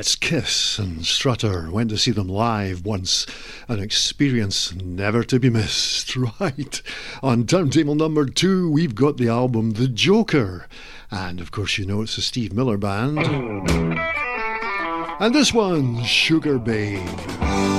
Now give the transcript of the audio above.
That's Kiss and Strutter. Went to see them live once. An experience never to be missed. Right. On turntable number 2, we've got the album The Joker. And of course, you know it's the Steve Miller Band. And this one, Sugar Babe.